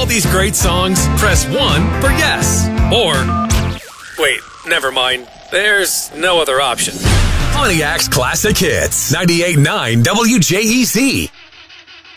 all these great songs, press 1 for yes. Or, wait, never mind. There's no other option. Pontiac's Classic Hits, 98.9 WJEZ.